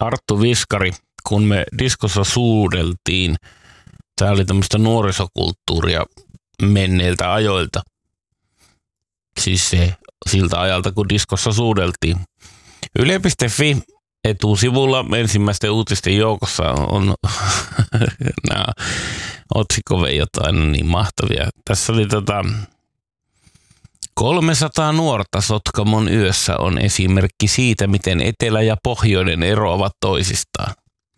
Arttu Viskari, kun me diskossa suudeltiin. Tämä oli tämmöistä nuorisokulttuuria menneiltä ajoilta. Siis se siltä ajalta, kun diskossa suudeltiin. Yle.fi etusivulla ensimmäisten uutisten joukossa on nämä otsikkoveijot aina niin mahtavia. Tässä oli 300 nuorta Sotkamon yössä on esimerkki siitä, miten etelä ja pohjoinen eroavat toisistaan.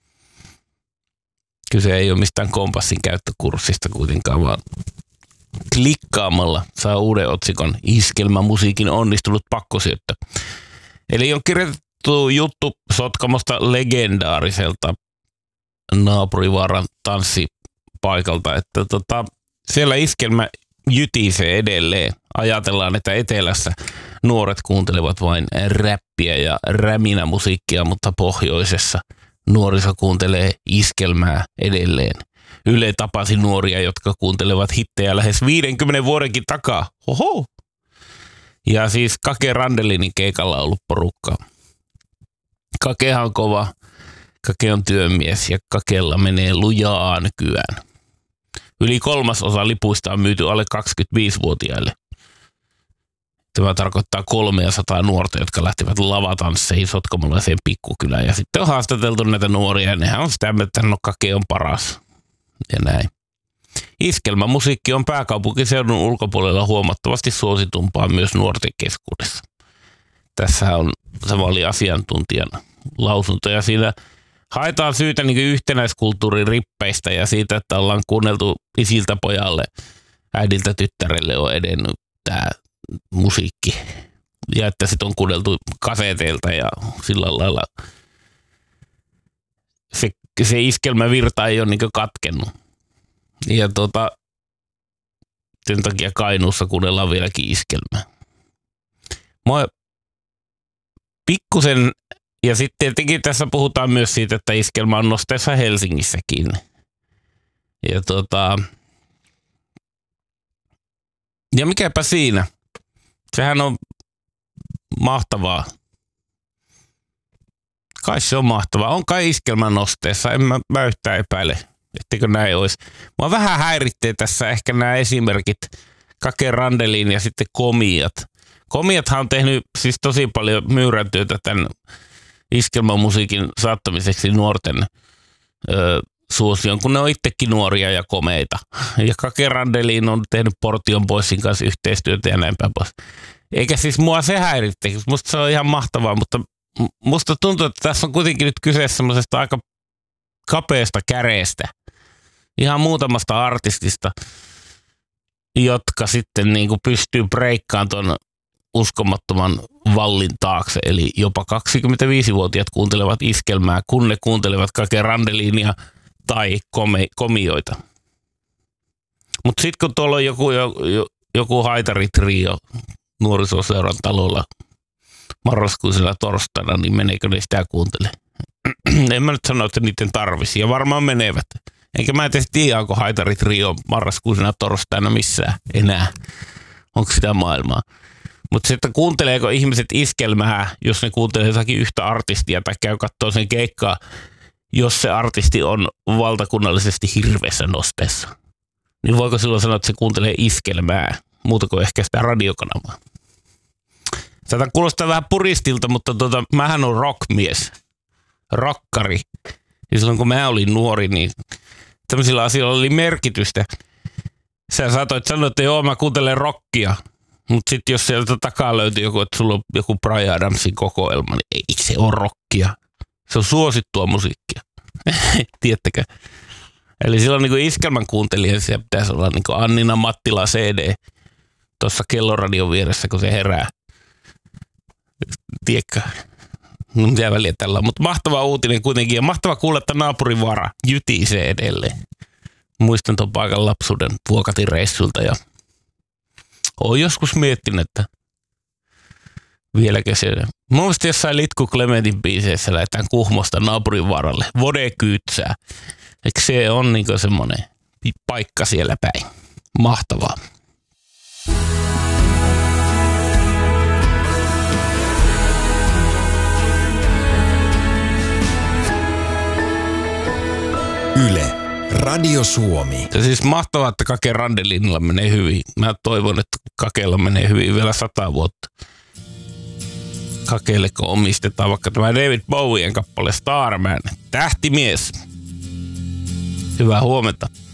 Kyse ei ole mistään kompassin käyttökurssista kuitenkaan, vaan klikkaamalla saa uuden otsikon Iskelmämusiikin onnistunut pakkosyöttö. Eli on kirjoitettu juttu Sotkamosta legendaariselta naapurivaaran tanssipaikalta, että siellä iskelmä jytisee edelleen. Ajatellaan, että etelässä nuoret kuuntelevat vain räppiä ja räminämusiikkia, mutta pohjoisessa nuoriso kuuntelee iskelmää edelleen. Yle tapasi nuoria, jotka kuuntelevat hittejä lähes 50 vuodenkin takaa. Oho! Ja siis Kake Randelinin keikalla on ollut porukkaa. Kakehan on kova, Kake on työmies ja Kakella menee lujaa nykyään. Yli 1/3 lipuista on myyty alle 25-vuotiaille. Tämä tarkoittaa 300 nuorta, jotka lähtivät lavatansseihin sotkamolaiseen pikkukylään. Ja sitten on haastateltu näitä nuoria ja nehän on sitä, että no Kake on paras. Ja näin. Iskelmämusiikki on pääkaupunkiseudun ulkopuolella huomattavasti suositumpaa myös nuorten keskuudessa. Tässä on samalla asiantuntijan lausunto ja siinä haetaan syytä niin yhtenäiskulttuurin rippeistä ja siitä, että ollaan kuunneltu isiltä pojalle, äidiltä tyttärelle on edennyt tämä musiikki. Ja että sitten on kuunneltu kaseteilta ja sillä lailla se iskelmävirta ei ole niin katkennut. Ja sen takia Kainuussa kuunnellaan vieläkin iskelmää. Moi pikkusen, ja sitten tietenkin tässä puhutaan myös siitä, että iskelmä on nosteessa Helsingissäkin. Ja ja mikäpä siinä. Sehän on mahtavaa. Kai se on mahtavaa. On kai iskelmän nosteessa. En mä yhtään epäile, etteikö näin olisi. Mua vähän häiritsee tässä ehkä nämä esimerkit. Kake Randelin ja sitten Komiat. Komiathan on tehnyt siis tosi paljon myyräntyötä tämän iskelmämusiikin saattamiseksi nuorten suosioon, kun ne on itsekin nuoria ja komeita. Ja Kake Randelin on tehnyt Portion Boysin kanssa yhteistyötä ja näin päin pois. Eikä siis mua se häiritte. Musta se on ihan mahtavaa, mutta musta tuntuu, että tässä on kuitenkin nyt kyse semmoisesta aika kapeasta käreestä. Ihan muutamasta artistista, jotka sitten niin kuin pystyy breikkaamaan ton uskomattoman vallin taakse. Eli jopa 25-vuotiaat kuuntelevat iskelmää, kun ne kuuntelevat Kake Randelinia tai komioita. Mutta sitten kun tuolla on joku haitaritrio nuorisoseuran talolla marraskuisella torstaina, niin meneekö ne sitä kuuntele? En mä nyt sano, että niiden tarvisi, ja varmaan menevät. Eikä mä edes tiedä, onko haitaritrio marraskuisena torstaina missään enää. Onko sitä maailmaa? Mutta sitten kuunteleeko ihmiset iskelmää, jos ne kuuntelee jotakin yhtä artistia tai käy katsoo sen keikkaa, jos se artisti on valtakunnallisesti hirveässä nosteessa. Niin voiko silloin sanoa, että se kuuntelee iskelmää, muuta kuin ehkä sitä radiokanavaa? Saatan kuulostaa vähän puristilta, mutta mähän on rockmies, rokkari. Ja silloin kun mä olin nuori, niin tämmöisillä asioilla oli merkitystä. Sä saatoit sanoa, että joo, mä kuuntelen rockia. Mutta sitten jos sieltä takaa löytyy joku, että sulla on joku Bryan Adamsin kokoelma, niin ei se ole rockia. Se on suosittua musiikkia. Tiedättekö? Eli silloin niin iskelmän kuuntelija, siellä pitäisi olla niin Annina Mattila CD tuossa kelloradion vieressä, kun se herää. Tiedätkö? No mitä väliä tällä on. Mutta mahtava uutinen kuitenkin. Ja mahtava kuulla, että naapurivaara jytisee edelleen. Muistan tuon paikan lapsuuden Vuokatin-reissulta ja olen joskus miettinyt, että vieläkö se. Mun mielestä jossain Litku Clementin biiseissä lähdetään Kuhmosta naapurivaaralle. Vode kyytsää. Eikö se on niinku semmoinen paikka siellä päin? Mahtavaa. Radio Suomi. Se siis mahtavaa, että Kake Randelinilla menee hyvin. Mä toivon, että Kakella menee hyvin vielä 100 vuotta. Kakelle kun omistetaan vaikka tämä David Bowien kappale Starman. Tähtimies. Hyvää huomenta.